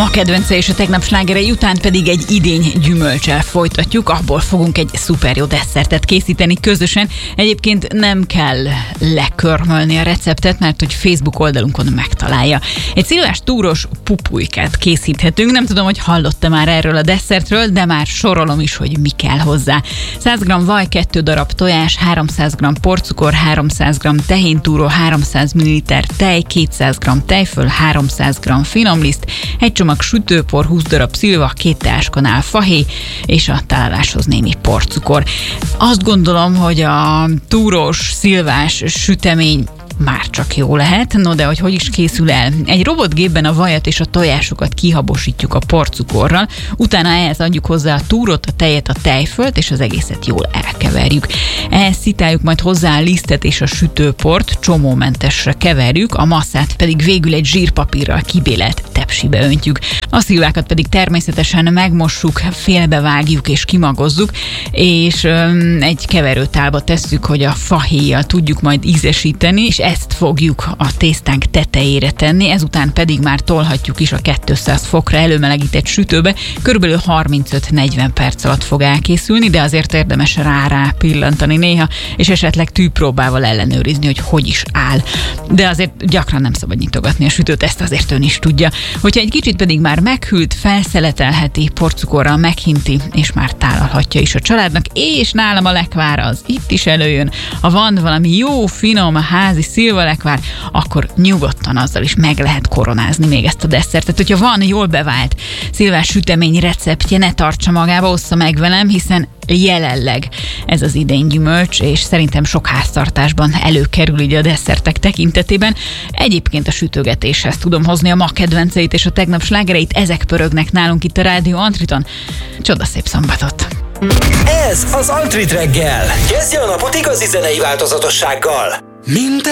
Ma kedvence és a tegnap slágerei után pedig egy idény gyümölccsel folytatjuk, abból fogunk egy szuper jó desszertet készíteni közösen. Egyébként nem kell lekörmölni a receptet, mert hogy Facebook oldalunkon megtalálja. Egy szilvás túros pupulykát készíthetünk, nem tudom, hogy hallotta már erről a desszertről, de már sorolom is, hogy mi kell hozzá. 100 g vaj, 2 darab tojás, 300 g porcukor, 300 g tehéntúró, 300 ml tej, 200 g tejföl, 300 g finomliszt, egy csomag sütőpor, 20 darab szilva, 2 teáskanál fahéj, és a tálaláshoz némi porcukor. Azt gondolom, hogy a túrós, szilvás sütemény már csak jó lehet, no de hogy is készül el? Egy robotgépben a vajat és a tojásokat kihabosítjuk a porcukorral, utána ehhez adjuk hozzá a túrot, a tejet, a tejfölt, és az egészet jól elkeverjük. Ehhez szitáljuk majd hozzá a lisztet és a sütőport, csomómentesre keverjük, a masszát pedig végül egy zsírpapírral kibélelt tepsibe öntjük. A szilvákat pedig természetesen megmossuk, félbevágjuk és kimagozzuk, és egy keverőtálba tesszük, hogy a fahéjjal tudjuk majd ízesíteni, és ezt fogjuk a tésztánk tetejére tenni, ezután pedig már tolhatjuk is a 200 fokra előmelegített sütőbe, körülbelül 35-40 perc alatt fog elkészülni, de azért érdemes rá pillantani néha, és esetleg tűpróbával ellenőrizni, hogy is áll. De azért gyakran nem szabad nyitogatni a sütőt, ezt azért ön is tudja. Hogyha egy kicsit pedig már meghűlt, felszeletelheti, porcukorral meghinti, és már tálalhatja is a családnak, és nálam a lekvár az itt is előjön. Ha van valami jó, finom, házi szilvalekvár, akkor nyugodtan azzal is meg lehet koronázni még ezt a desszertet. Hogyha van jól bevált szilvás sütemény receptje, ne tartsa magába, ossza meg velem, hiszen jelenleg ez az idény gyümölcs, és szerintem sok háztartásban előkerül így a desszertek tekintetében. Egyébként a sütögetéshez tudom hozni a ma kedvenceit és a tegnap slágereit, ezek pörögnek nálunk itt a Rádió Antriton. Csodaszép szombatot! Ez az Antrit reggel. Kezdje a napot igazi zenei változatossággal.